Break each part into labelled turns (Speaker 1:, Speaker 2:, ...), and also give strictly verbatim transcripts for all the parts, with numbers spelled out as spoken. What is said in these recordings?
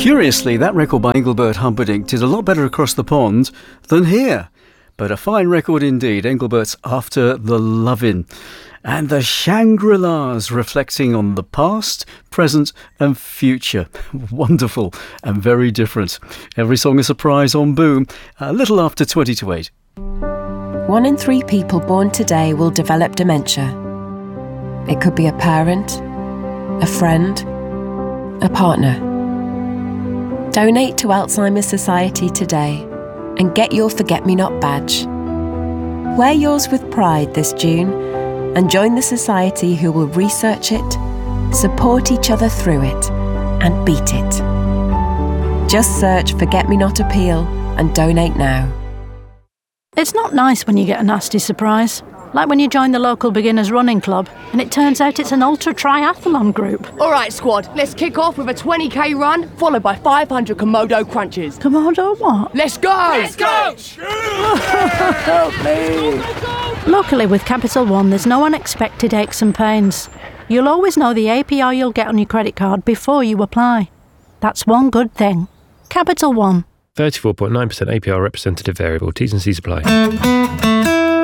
Speaker 1: Curiously, that record by Engelbert Humperdinck did a lot better across the pond than here. But a fine record indeed, Engelbert's After the Lovin'. And the Shangri-Las reflecting on the past, present and future. Wonderful and very different. Every song a surprise on Boom, a little after twenty to eight.
Speaker 2: One in three people born today will develop dementia. It could be a parent, a friend, a partner. Donate to Alzheimer's Society today and get your Forget-Me-Not badge. Wear yours with pride this June and join the society who will research it, support each other through it, and beat it. Just search Forget-Me-Not Appeal and donate now.
Speaker 3: It's not nice when you get a nasty surprise. Like when you join the local beginners running club and it turns out it's an ultra triathlon group.
Speaker 4: All right, squad, let's kick off with a twenty k run, followed by five hundred Komodo crunches.
Speaker 3: Komodo what?
Speaker 4: Let's go!
Speaker 5: Let's go!
Speaker 3: Help me! Luckily with Capital One, there's no unexpected aches and pains. You'll always know the A P R you'll get on your credit card before you apply. That's one good thing. Capital One.
Speaker 6: thirty-four point nine percent A P R representative variable. T's and C's apply.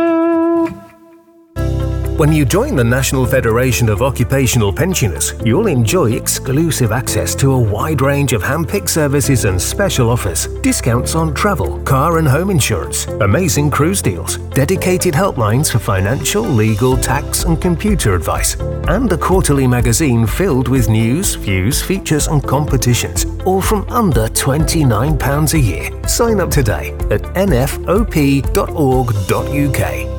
Speaker 7: When you join the National Federation of Occupational Pensioners, you'll enjoy exclusive access to a wide range of hand-picked services and special offers, discounts on travel, car and home insurance, amazing cruise deals, dedicated helplines for financial, legal, tax and computer advice, and a quarterly magazine filled with news, views, features and competitions, all from under twenty-nine pounds a year. Sign up today at n f o p dot org dot u k.